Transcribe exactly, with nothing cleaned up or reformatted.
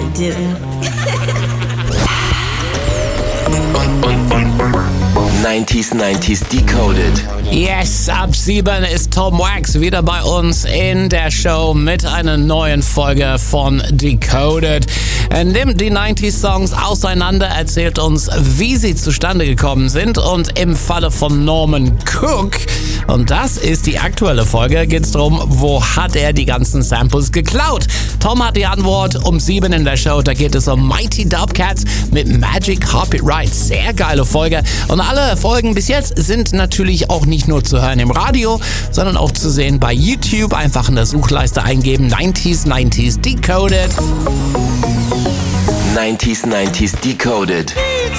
do. neunziger neunziger Decoded. Yes, ab sieben ist Tom Wax wieder bei uns in der Show mit einer neuen Folge von Decoded. Er nimmt die neunziger Songs auseinander, erzählt uns, wie sie zustande gekommen sind, und im Falle von Norman Cook, und das ist die aktuelle Folge, geht es darum, wo hat er die ganzen Samples geklaut? Tom hat die Antwort um sieben in der Show, da geht es um Mighty Dubcats mit Magic Copyright. Sehr geile Folge, und alle Folgen bis jetzt sind natürlich auch nicht nur zu hören im Radio, sondern auch zu sehen bei YouTube. Einfach in der Suchleiste eingeben neunziger neunziger Decoded. neunziger neunziger Decoded.